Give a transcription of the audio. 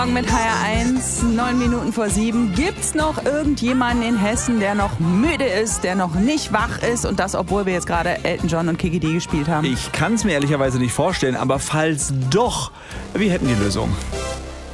Mit HR1, 9 Minuten vor 7. Gibt's noch irgendjemanden in Hessen, der noch müde ist, der noch nicht wach ist und das, obwohl wir jetzt gerade Elton John und Kiki D gespielt haben? Ich kann es mir ehrlicherweise nicht vorstellen, aber falls doch, wir hätten die Lösung.